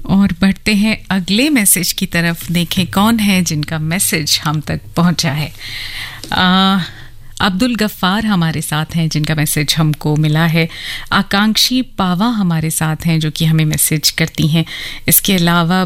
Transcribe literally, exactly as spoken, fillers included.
और बढ़ते हैं अगले मैसेज की तरफ, देखें कौन है जिनका मैसेज हम तक पहुंचा है। आ, अब्दुल गफ्फार हमारे साथ हैं जिनका मैसेज हमको मिला है। आकांक्षी पावा हमारे साथ हैं जो कि हमें मैसेज करती हैं। इसके अलावा